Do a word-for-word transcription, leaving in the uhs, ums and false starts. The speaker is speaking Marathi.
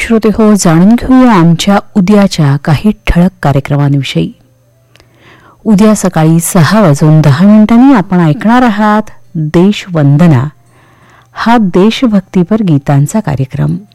श्रोते हो, जाणून घेऊया आमच्या उद्याच्या काही ठळक कार्यक्रमांविषयी. उद्या सकाळी सहा वाजून दहा मिनिटांनी आपण ऐकणार आहात देशवंदना, हा देशभक्तीपर गीतांचा कार्यक्रम.